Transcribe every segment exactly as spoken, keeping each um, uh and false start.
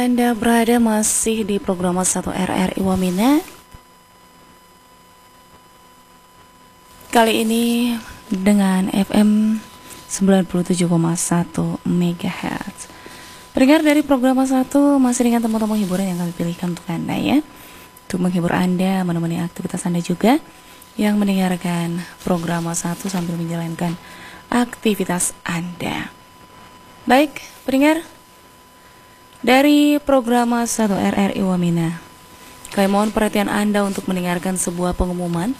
Anda berada masih di program satu R R I Wamena. Kali ini dengan F M sembilan puluh tujuh koma satu megahertz. Pendengar dari program satu masih dengan teman-teman hiburan yang kami pilihkan untuk Anda ya. Untuk menghibur Anda, menemani aktivitas Anda juga yang mendengarkan program satu sambil menjalankan aktivitas Anda. Baik, pendengar dari program satu R R I Wamena, kami mohon perhatian Anda untuk mendengarkan sebuah pengumuman.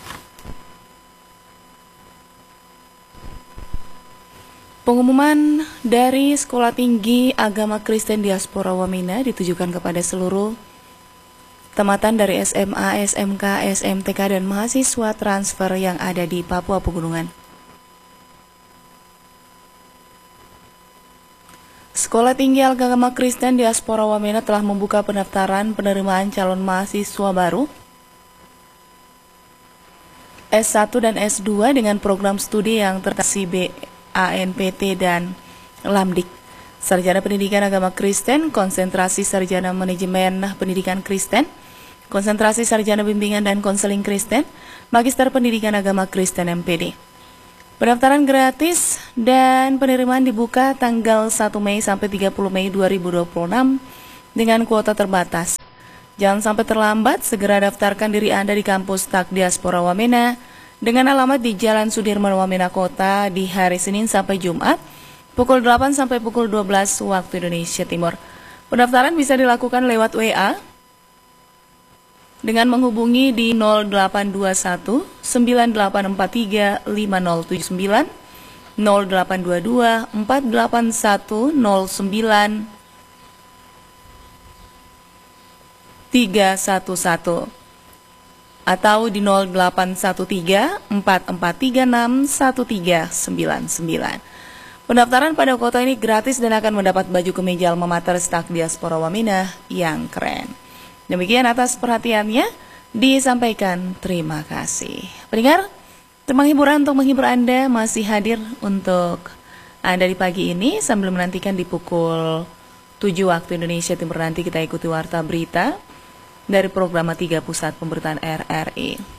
Pengumuman dari Sekolah Tinggi Agama Kristen Diaspora Wamena ditujukan kepada seluruh tamatan dari S M A, S M K, S M T K, dan mahasiswa transfer yang ada di Papua Pegunungan. Sekolah Tinggi Agama Kristen Diaspora Wamena telah membuka pendaftaran penerimaan calon mahasiswa baru S satu dan S dua dengan program studi yang terdaftar B A N P T dan Lamdik. Sarjana Pendidikan Agama Kristen, konsentrasi Sarjana Manajemen Pendidikan Kristen, konsentrasi Sarjana Bimbingan dan Konseling Kristen, Magister Pendidikan Agama Kristen M P D. Pendaftaran gratis dan penerimaan dibuka tanggal satu Mei sampai tiga puluh Mei dua ribu dua puluh enam dengan kuota terbatas. Jangan sampai terlambat, segera daftarkan diri Anda di kampus T A K Diaspora Wamena dengan alamat di Jalan Sudirman Wamena Kota di hari Senin sampai Jumat pukul delapan sampai pukul dua belas waktu Indonesia Timur. Pendaftaran bisa dilakukan lewat W A dengan menghubungi di nol delapan dua satu sembilan delapan empat tiga lima nol tujuh sembilan, nol delapan dua dua empat delapan satu nol sembilan tiga satu satu atau di nol delapan satu tiga empat empat tiga enam satu tiga sembilan sembilan. Pendaftaran pada kuota ini gratis dan akan mendapat baju kemeja alma mater T A K Diaspora Wamena yang keren. Demikian atas perhatiannya, disampaikan terima kasih. Pendengar, teman hiburan untuk menghibur Anda masih hadir untuk Anda di pagi ini sambil menantikan di pukul tujuh waktu Indonesia Timur nanti kita ikuti warta berita dari program tiga Pusat Pemberitaan R R I.